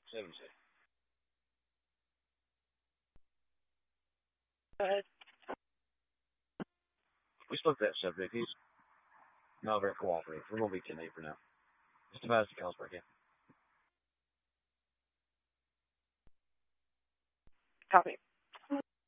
70. Go ahead. We spoke that subject. He's not very cooperative. We're going to be 10-8 for now. Just about as the Carlsberg game. Copy.